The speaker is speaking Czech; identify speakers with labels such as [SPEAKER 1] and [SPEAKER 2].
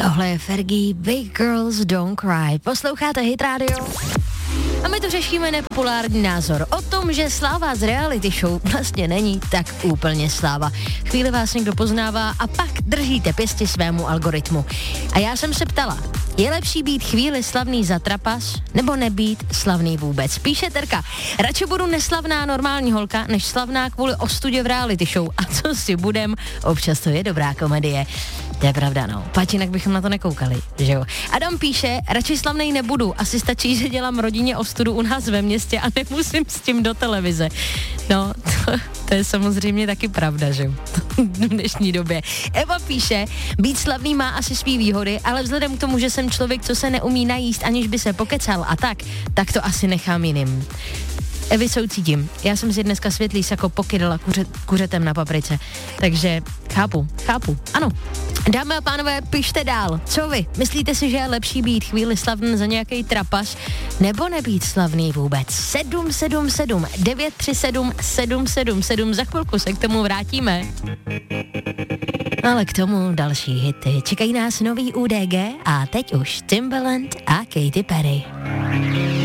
[SPEAKER 1] Tohle je Fergie, Big Girls Don't Cry. Posloucháte Hit Radio? A my tu řešíme nepopulární názor o tom, že sláva z reality show vlastně není tak úplně sláva. Chvíli vás někdo poznává a pak držíte pěsti svému algoritmu. A já jsem se ptala, je lepší být chvíli slavný za trapas, nebo nebýt slavný vůbec? Píše Terka, radši budu neslavná normální holka, než slavná kvůli ostudě v reality show. A co si budem, občas to je dobrá komedie. To je pravda, no. Pač jinak bychom na to nekoukali, že jo. Adam píše, radši slavnej nebudu, asi stačí, že dělám rodině ostudu u nás ve městě a nemusím s tím do televize. No, to je samozřejmě taky pravda, že jo. V dnešní době. Eva píše, být slavný má asi svý výhody, ale vzhledem k tomu, že jsem člověk, co se neumí najíst, aniž by se pokecal a tak to asi nechám jiným. Evi, soucítím. Já jsem si dneska světlý sako pokydala kuřetem na paprice. Takže chápu. Ano. Dámy a pánové, pište dál. Co vy? Myslíte si, že je lepší být chvíli slavný za nějaký trapas, nebo nebýt slavný vůbec? 777 937 777. Za chvilku se k tomu vrátíme. Ale k tomu další hity. Čekají nás nový UDG a teď už Timbaland a Katy Perry.